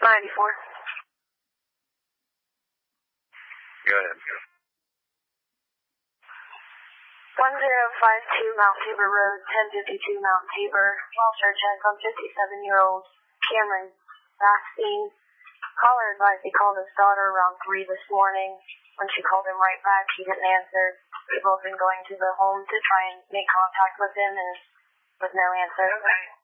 94. Go ahead. 1052 Mount Tabor Road, 1052 Mount Tabor. Welfare check on 57-year-old Cameron Backstein. Caller advised he called his daughter around 3 this morning. When she called him right back, he didn't answer. People have been going to the home to try and make contact with him and with no answer. Okay.